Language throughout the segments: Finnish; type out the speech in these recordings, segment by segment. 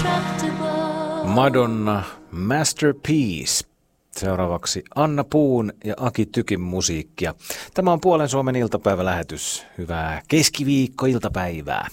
Madonna Masterpiece. Seuraavaksi Anna Puun ja Aki Tykin musiikkia. Tämä on Puolen Suomen iltapäivälähetys. Hyvää keskiviikko-iltapäivää.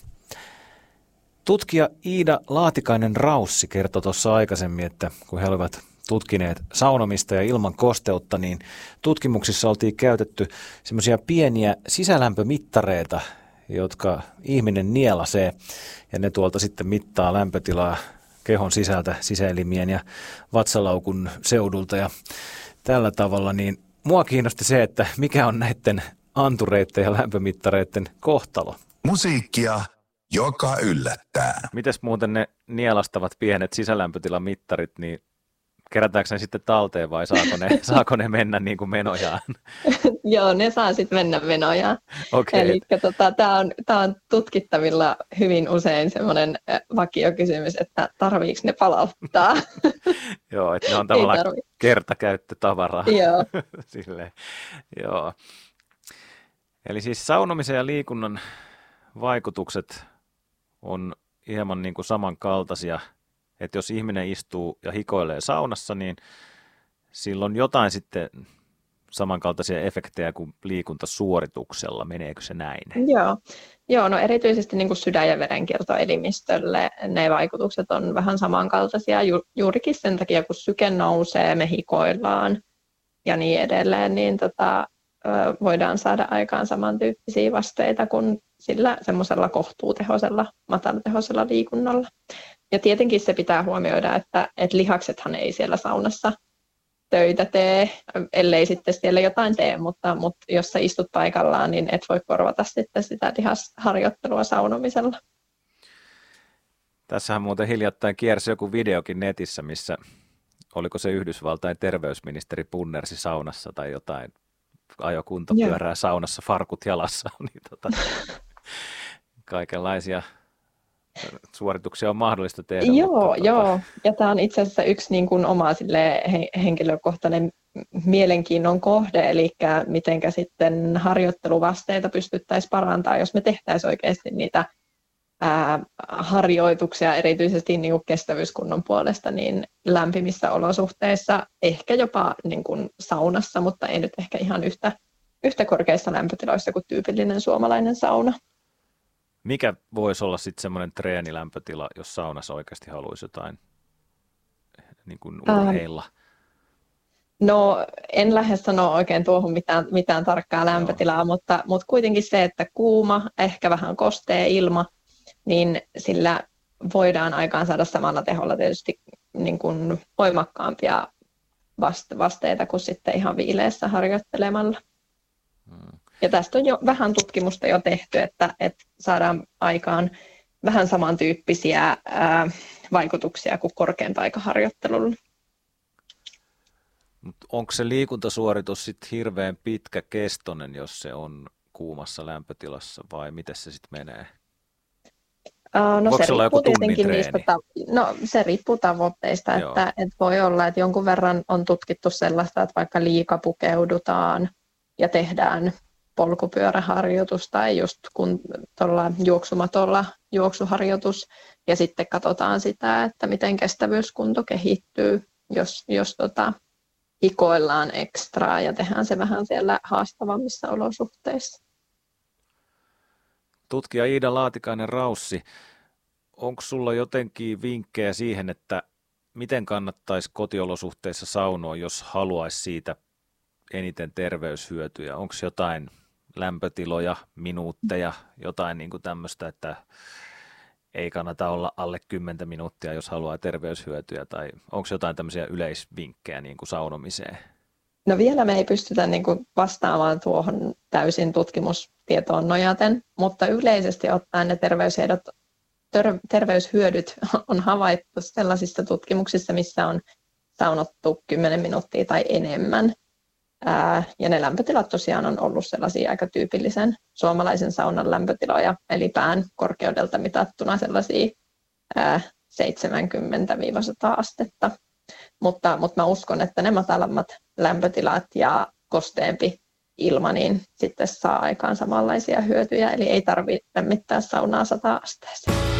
Tutkija Iida Laatikainen-Raussi kertoi tuossa aikaisemmin, että kun he olivat tutkineet saunomista ja ilman kosteutta, niin tutkimuksissa oltiin käytetty semmoisia pieniä sisälämpömittareita, jotka ihminen nielasee, ja ne tuolta sitten mittaa lämpötilaa kehon sisältä sisäelimien ja vatsalaukun seudulta ja tällä tavalla, niin mua kiinnosti se, että mikä on näiden antureiden ja lämpömittareiden kohtalo. Musiikkia, joka yllättää. Mites muuten ne nielastavat pienet sisälämpötilamittarit, niin kerätäänkö ne sitten talteen vai saako ne mennä niin kuin menojaan? Joo, ne saa sitten mennä menojaan. Okay. Eli tämä on tutkittavilla hyvin usein semmoinen vakiokysymys, että tarviiko ne palauttaa? Joo, että ne on tavallaan kertakäyttötavaraa. Joo. Silleen, joo. Eli siis saunomisen ja liikunnan vaikutukset on hieman niin kuin samankaltaisia. Että jos ihminen istuu ja hikoilee saunassa, niin sillä on jotain sitten samankaltaisia efektejä kuin liikuntasuorituksella. Meneekö se näin? Joo, no erityisesti niin kuin sydän- ja verenkiertoelimistölle ne vaikutukset on vähän samankaltaisia. Juurikin sen takia, kun syke nousee, me hikoillaan ja niin edelleen, niin voidaan saada aikaan samantyyppisiä vasteita kuin sillä semmoisella kohtuutehoisella, matalatehoisella liikunnalla. Ja tietenkin se pitää huomioida, että lihaksethan ei siellä saunassa töitä tee, ellei sitten siellä jotain tee, mutta jos sä istut paikallaan, niin et voi korvata sitten sitä lihasharjoittelua saunomisella. Tässähän muuten hiljattain kiersi joku videokin netissä, missä oliko se Yhdysvaltain terveysministeri punnersi saunassa tai jotain, ajo kuntopyörää saunassa, farkut jalassa, niin kaikenlaisia suorituksia on mahdollista tehdä. Joo. Ja tämä on itse asiassa yksi niin kuin oma henkilökohtainen mielenkiinnon kohde, eli mitenkä sitten harjoitteluvasteita pystyttäisiin parantamaan, jos me tehtäisiin oikeasti niitä harjoituksia, erityisesti niin kuin kestävyyskunnon puolesta, niin lämpimissä olosuhteissa, ehkä jopa niin kuin saunassa, mutta ei nyt ehkä ihan yhtä korkeissa lämpötiloissa kuin tyypillinen suomalainen sauna. Mikä voisi olla sitten semmoinen treenilämpötila, jos saunassa oikeasti haluaisi jotain niin kuin urheilla? No en lähde sanoa oikein tuohon mitään tarkkaa lämpötilaa, mutta kuitenkin se, että kuuma, ehkä vähän kostea ilma, niin sillä voidaan aikaan saada samalla teholla tietysti niin kuin voimakkaampia vasteita kuin sitten ihan viileässä harjoittelemalla. Ja tästä on jo vähän tutkimusta jo tehty, että saadaan aikaan vähän samantyyppisiä vaikutuksia kuin korkeampaikaharjoittelulla. Onko se liikuntasuoritus sitten hirveän pitkäkestoinen, jos se on kuumassa lämpötilassa, vai miten se sitten menee? No se riippuu tietenkin se riippuu tavoitteista, että voi olla, että jonkun verran on tutkittu sellaista, että vaikka liikapukeudutaan ja tehdään polkupyöräharjoitus tai just kun tuolla juoksumatolla juoksuharjoitus ja sitten katsotaan sitä, että miten kestävyyskunto kehittyy, jos hikoillaan ekstraa ja tehdään se vähän siellä haastavammissa olosuhteissa. Tutkija Iida Laatikainen-Raussi, onko sulla jotenkin vinkkejä siihen, että miten kannattaisi kotiolosuhteissa saunoa, jos haluaisi siitä eniten terveyshyötyjä? Onko jotain lämpötiloja, minuutteja, jotain niin kuin tämmöistä, että ei kannata olla alle 10 minuuttia, jos haluaa terveyshyötyjä, tai onko jotain tämmöisiä yleisvinkkejä niin kuin saunomiseen? No vielä me ei pystytä niin kuin vastaamaan tuohon täysin tutkimustietoon nojaten, mutta yleisesti ottaen ne terveyshyödyt on havaittu sellaisissa tutkimuksissa, missä on saunottu 10 minuuttia tai enemmän. Ja ne lämpötilat tosiaan on ollut sellaisia aika tyypillisen suomalaisen saunan lämpötiloja, eli pään korkeudelta mitattuna sellaisia 70-100 astetta. Mutta mä uskon, että ne matalammat lämpötilat ja kosteempi ilma, niin sitten saa aikaan samanlaisia hyötyjä, eli ei tarvitse lämmittää saunaa 100 asteeseen.